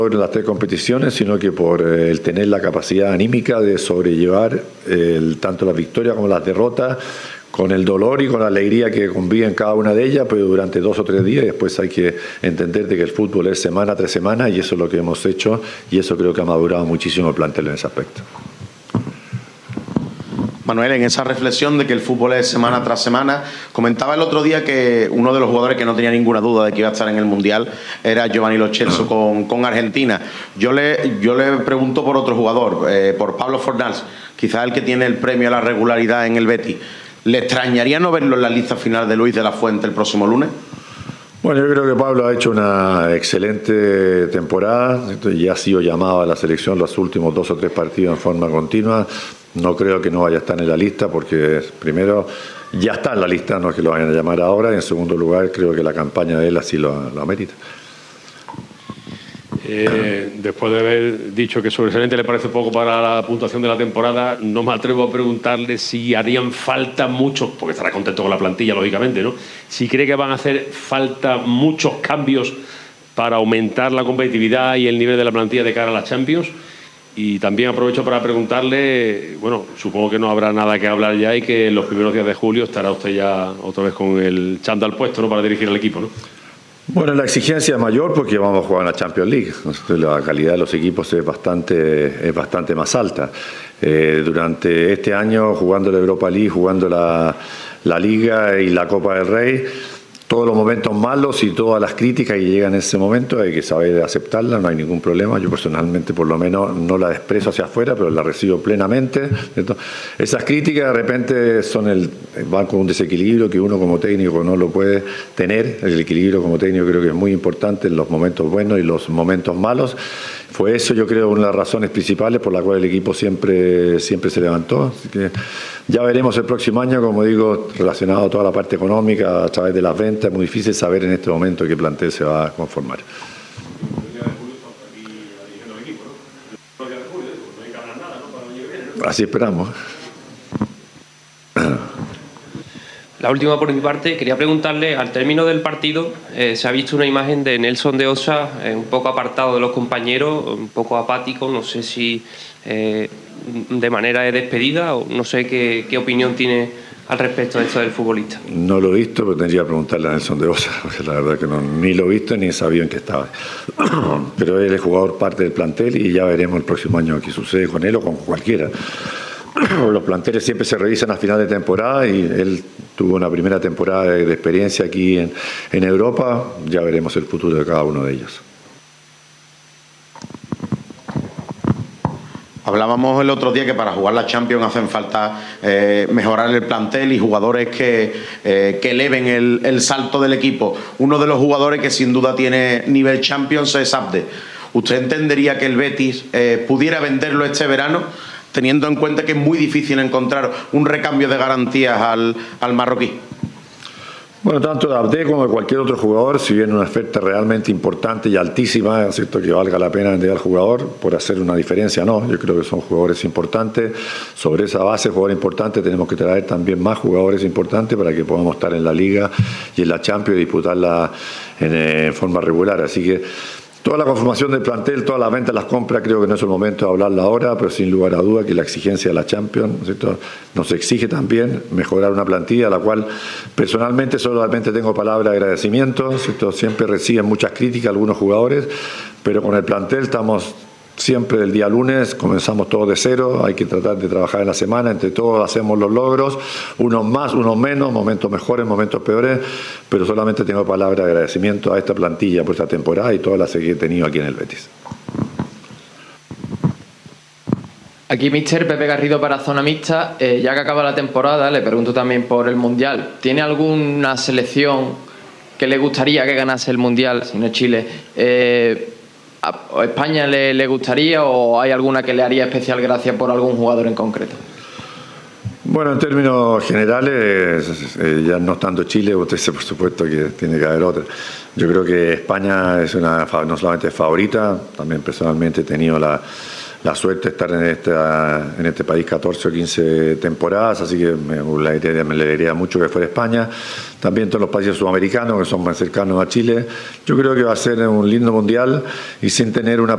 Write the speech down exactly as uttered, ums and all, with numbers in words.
por las tres competiciones, sino que por el tener la capacidad anímica de sobrellevar el, tanto las victorias como las derrotas, con el dolor y con la alegría que conviven cada una de ellas, pero durante dos o tres días. Y después hay que entender de que el fútbol es semana tras semana, y eso es lo que hemos hecho, y eso creo que ha madurado muchísimo el plantel en ese aspecto. Manuel, en esa reflexión de que el fútbol es semana tras semana, comentaba el otro día que uno de los jugadores que no tenía ninguna duda de que iba a estar en el Mundial era Giovanni Lo Celso con, con Argentina. Yo le, yo le pregunto por otro jugador, eh, por Pablo Fornals, quizás el que tiene el premio a la regularidad en el Betis. ¿Le extrañaría no verlo en la lista final de Luis de la Fuente el próximo lunes? Bueno, yo creo que Pablo ha hecho una excelente temporada y ha sido llamado a la selección los últimos dos o tres partidos en forma continua. No creo que no vaya a estar en la lista porque, primero, ya está en la lista, no es que lo vayan a llamar ahora, y en segundo lugar, creo que la campaña de él así lo, lo amerita. Eh, después de haber dicho que sobresaliente le parece poco para la puntuación de la temporada, no me atrevo a preguntarle si harían falta muchos, porque estará contento con la plantilla, lógicamente, ¿no? Si cree que van a hacer falta muchos cambios para aumentar la competitividad y el nivel de la plantilla de cara a las Champions. Y también aprovecho para preguntarle, bueno, supongo que no habrá nada que hablar ya y que en los primeros días de julio estará usted ya otra vez con el chándal puesto, ¿no?, para dirigir al equipo, ¿no? Bueno, la exigencia es mayor porque vamos a jugar en la Champions League. La calidad de los equipos es bastante, es bastante más alta. Eh, durante este año, jugando la Europa League, jugando la, la Liga y la Copa del Rey, todos los momentos malos y todas las críticas que llegan en ese momento hay que saber aceptarlas, no hay ningún problema. Yo personalmente por lo menos no las expreso hacia afuera, pero las recibo plenamente. Entonces, esas críticas de repente son el, van con un desequilibrio que uno como técnico no lo puede tener. El equilibrio como técnico creo que es muy importante en los momentos buenos y los momentos malos. Fue eso, yo creo, una de las razones principales por la cual el equipo siempre, siempre se levantó. Así que ya veremos el próximo año, como digo, relacionado a toda la parte económica, a través de las ventas. Es muy difícil saber en este momento qué plantel se va a conformar. Así esperamos. La última por mi parte, quería preguntarle, al término del partido eh, se ha visto una imagen de Nelson de Osa eh, un poco apartado de los compañeros, un poco apático, no sé si eh, de manera de despedida o no sé qué, qué opinión tiene al respecto de esto del futbolista. No lo he visto, pero tendría que preguntarle a Nelson de Osa, porque la verdad que no, ni lo he visto ni sabía en qué estaba. Pero él es jugador parte del plantel y ya veremos el próximo año qué sucede con él o con cualquiera. Los planteles siempre se revisan a final de temporada y él tuvo una primera temporada de, de experiencia aquí en, en Europa. Ya veremos el futuro de cada uno de ellos. Hablábamos el otro día que para jugar la Champions hacen falta eh, mejorar el plantel y jugadores que, eh, que eleven el, el salto del equipo. Uno de los jugadores que sin duda tiene nivel Champions es Abde. ¿Usted entendería que el Betis eh, pudiera venderlo este verano, teniendo en cuenta que es muy difícil encontrar un recambio de garantías al, al marroquí? Bueno, tanto de Abde como de cualquier otro jugador, si viene una oferta realmente importante y altísima, es cierto que valga la pena vender al jugador por hacer una diferencia, no. Yo creo que son jugadores importantes. Sobre esa base, jugador importante, tenemos que traer también más jugadores importantes para que podamos estar en la Liga y en la Champions y disputarla en, en forma regular. Así que toda la conformación del plantel, todas las ventas, las compras, creo que no es el momento de hablarla ahora, pero sin lugar a duda que la exigencia de la Champions, ¿cierto?, nos exige también mejorar una plantilla, a la cual personalmente solamente tengo palabras de agradecimiento, ¿cierto? Siempre reciben muchas críticas algunos jugadores, pero con el plantel estamos siempre el día lunes, comenzamos todos de cero, hay que tratar de trabajar en la semana, entre todos hacemos los logros, unos más, unos menos, momentos mejores, momentos peores, pero solamente tengo palabras de agradecimiento a esta plantilla por esta temporada y todas las que he tenido aquí en el Betis. Aquí míster Pepe Garrido para Zona Mixta. Eh, ya que acaba la temporada, le pregunto también por el Mundial. ¿Tiene alguna selección que le gustaría que ganase el Mundial, si no es Chile? Eh, ¿A España le, le gustaría o hay alguna que le haría especial gracia por algún jugador en concreto? Bueno, en términos generales, eh, ya no estando Chile, usted dice por supuesto que tiene que haber otra. Yo creo que España es una, no solamente favorita, también personalmente he tenido la, la suerte de estar en, esta, en este país catorce o quince temporadas, así que me alegraría, me alegraría mucho que fuera España. También todos los países sudamericanos que son más cercanos a Chile. Yo creo que va a ser un lindo mundial y sin tener una